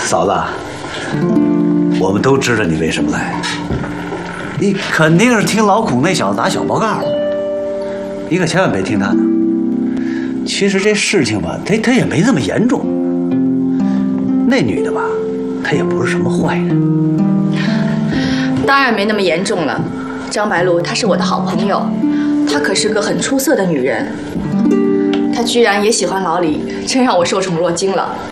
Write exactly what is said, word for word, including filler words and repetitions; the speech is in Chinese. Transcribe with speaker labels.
Speaker 1: 嫂子，我们都知道你为什么来，你肯定是听老孔那小子打小报告，你可千万别听他的。其实这事情吧，他他也没这么严重。那女的吧，她也不是什么坏人。
Speaker 2: 当然没那么严重了。张白露她是我的好朋友，她可是个很出色的女人。她居然也喜欢老李，真让我受宠若惊了。